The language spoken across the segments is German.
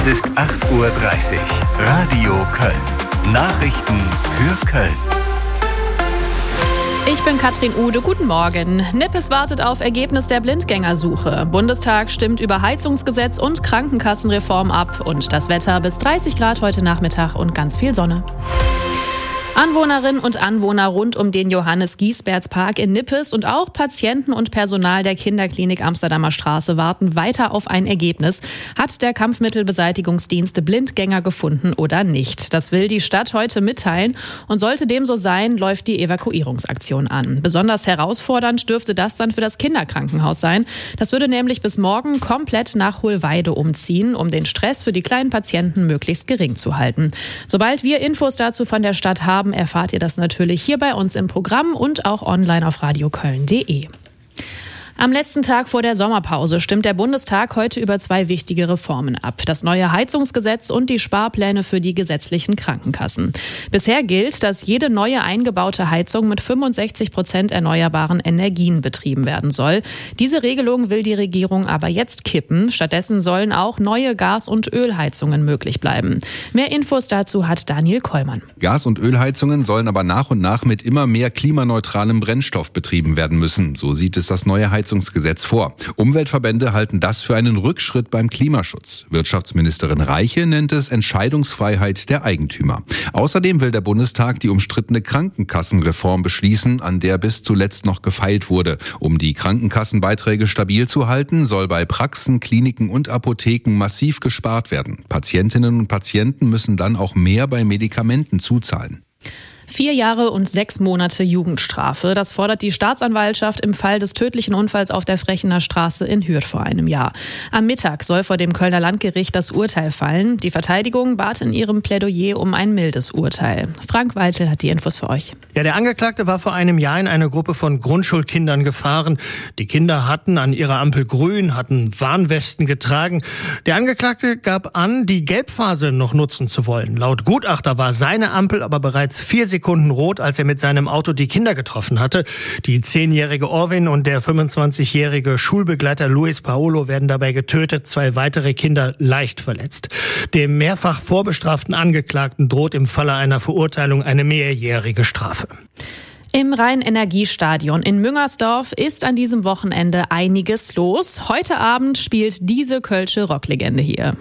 Es ist 8:30 Uhr. Radio Köln. Nachrichten für Köln. Ich bin Katrin Ude, guten Morgen. Nippes wartet auf Ergebnis der Blindgängersuche. Bundestag stimmt über Heizungsgesetz und Krankenkassenreform ab. Und das Wetter bis 30 Grad heute Nachmittag und ganz viel Sonne. Anwohnerinnen und Anwohner rund um den Johannes-Giesberts-Park in Nippes und auch Patienten und Personal der Kinderklinik Amsterdamer Straße warten weiter auf ein Ergebnis. Hat der Kampfmittelbeseitigungsdienst Blindgänger gefunden oder nicht? Das will die Stadt heute mitteilen. Und sollte dem so sein, läuft die Evakuierungsaktion an. Besonders herausfordernd dürfte das dann für das Kinderkrankenhaus sein. Das würde nämlich bis morgen komplett nach Hohlweide umziehen, um den Stress für die kleinen Patienten möglichst gering zu halten. Sobald wir Infos dazu von der Stadt haben, erfahrt ihr das natürlich hier bei uns im Programm und auch online auf radioköln.de. Am letzten Tag vor der Sommerpause stimmt der Bundestag heute über zwei wichtige Reformen ab. Das neue Heizungsgesetz und die Sparpläne für die gesetzlichen Krankenkassen. Bisher gilt, dass jede neue eingebaute Heizung mit 65% erneuerbaren Energien betrieben werden soll. Diese Regelung will die Regierung aber jetzt kippen. Stattdessen sollen auch neue Gas- und Ölheizungen möglich bleiben. Mehr Infos dazu hat Daniel Kollmann. Gas- und Ölheizungen sollen aber nach und nach mit immer mehr klimaneutralem Brennstoff betrieben werden müssen. So sieht es das neue Heizungsgesetz vor. Umweltverbände halten das für einen Rückschritt beim Klimaschutz. Wirtschaftsministerin Reiche nennt es Entscheidungsfreiheit der Eigentümer. Außerdem will der Bundestag die umstrittene Krankenkassenreform beschließen, an der bis zuletzt noch gefeilt wurde. Um die Krankenkassenbeiträge stabil zu halten, soll bei Praxen, Kliniken und Apotheken massiv gespart werden. Patientinnen und Patienten müssen dann auch mehr bei Medikamenten zuzahlen. 4 Jahre und 6 Monate Jugendstrafe. Das fordert die Staatsanwaltschaft im Fall des tödlichen Unfalls auf der Frechener Straße in Hürth vor einem Jahr. Am Mittag soll vor dem Kölner Landgericht das Urteil fallen. Die Verteidigung bat in ihrem Plädoyer um ein mildes Urteil. Frank Weitel hat die Infos für euch. Ja, der Angeklagte war vor einem Jahr in eine Gruppe von Grundschulkindern gefahren. Die Kinder hatten an ihrer Ampel grün, hatten Warnwesten getragen. Der Angeklagte gab an, die Gelbphase noch nutzen zu wollen. Laut Gutachter war seine Ampel aber bereits 4 Sekunden rot, als er mit seinem Auto die Kinder getroffen hatte. Die 10-jährige Orwin und der 25-jährige Schulbegleiter Luis Paolo werden dabei getötet, 2 weitere Kinder leicht verletzt. Dem mehrfach vorbestraften Angeklagten droht im Falle einer Verurteilung eine mehrjährige Strafe. Im Rhein-Energiestadion in Müngersdorf ist an diesem Wochenende einiges los. Heute Abend spielt diese kölsche Rocklegende hier.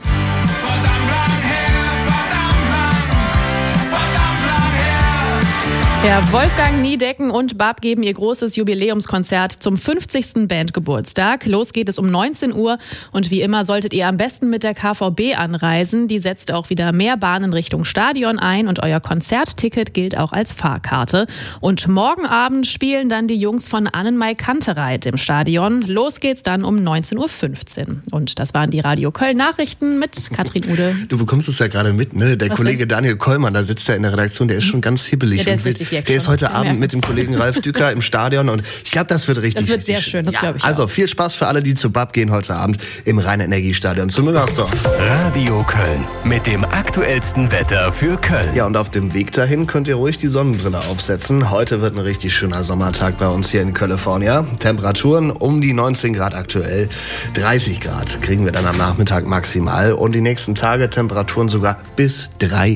Ja, Wolfgang Niedecken und Bab geben ihr großes Jubiläumskonzert zum 50. Bandgeburtstag. Los geht es um 19 Uhr und wie immer solltet ihr am besten mit der KVB anreisen. Die setzt auch wieder mehr Bahnen Richtung Stadion ein und euer Konzertticket gilt auch als Fahrkarte. Und morgen Abend spielen dann die Jungs von Annenmai Kantereit im Stadion. Los geht's dann um 19.15 Uhr. Und das waren die Radio Köln Nachrichten mit Katrin Ude. Du bekommst es ja gerade mit, ne? Der Kollege Daniel Kollmann, da sitzt ja in der Redaktion, der ist schon ganz hibbelig. Ja, der ist richtig. Der ist heute Abend mit dem Kollegen Ralf Dücker im Stadion und ich glaube, das wird richtig. Das wird sehr schön, das glaube ich Also auch. viel Spaß für alle, die zu BAP gehen heute Abend im Rhein-Energiestadion zu Müngersdorf. Radio Köln mit dem aktuellsten Wetter für Köln. Ja, und auf dem Weg dahin könnt ihr ruhig die Sonnenbrille aufsetzen. Heute wird ein richtig schöner Sommertag bei uns hier in California. Temperaturen um die 19 Grad aktuell. 30 Grad kriegen wir dann am Nachmittag maximal und die nächsten Tage Temperaturen sogar bis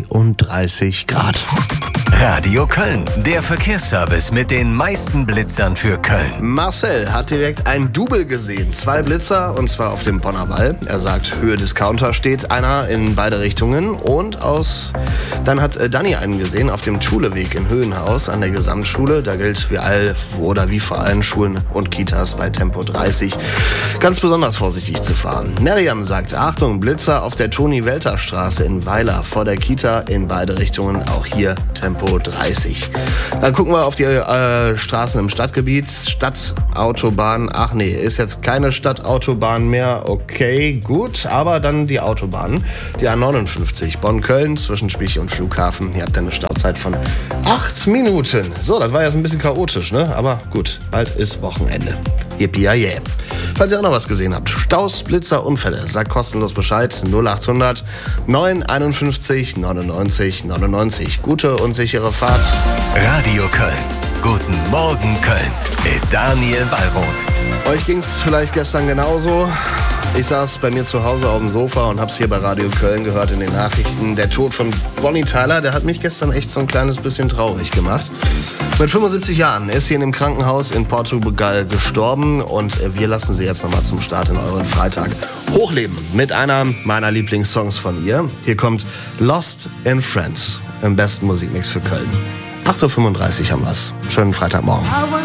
33 Grad. Radio Köln, der Verkehrsservice mit den meisten Blitzern für Köln. Marcel hat direkt ein Double gesehen. 2 Blitzer und zwar auf dem Bonner Wall. Er sagt, Höhe Discounter steht einer in beide Richtungen und dann hat Dani einen gesehen auf dem Schuleweg in Höhenhaus an der Gesamtschule. Da gilt wie vor allen Schulen und Kitas bei Tempo 30 ganz besonders vorsichtig zu fahren. Miriam sagt, Achtung, Blitzer auf der Toni-Welter-Straße in Weiler vor der Kita in beide Richtungen, auch hier Tempo 30. Dann gucken wir auf die Straßen im Stadtgebiet. Stadtautobahn, ist jetzt keine Stadtautobahn mehr. Okay, gut, aber dann die Autobahn. Die A59 Bonn-Köln zwischen Spich und Flughafen. Ihr habt eine Stauzeit von 8 Minuten. So, das war jetzt ein bisschen chaotisch, ne? Aber gut, bald ist Wochenende. Yippie yeah. Falls ihr auch noch was gesehen habt, Staus, Blitzer, Unfälle, sagt kostenlos Bescheid 0800 951 99 99. Gute und sichere Fahrt. Radio Köln. Guten Morgen Köln mit Daniel Wallroth. Euch ging's vielleicht gestern genauso. Ich saß bei mir zu Hause auf dem Sofa und hab's hier bei Radio Köln gehört in den Nachrichten. Der Tod von Bonnie Tyler, der hat mich gestern echt so ein kleines bisschen traurig gemacht. Mit 75 Jahren ist sie in einem Krankenhaus in Portugal gestorben und wir lassen sie jetzt nochmal zum Start in euren Freitag hochleben mit einer meiner Lieblingssongs von ihr. Hier kommt Lost in Friends im besten Musikmix für Köln. 8.35 Uhr haben wir's. Schönen Freitagmorgen.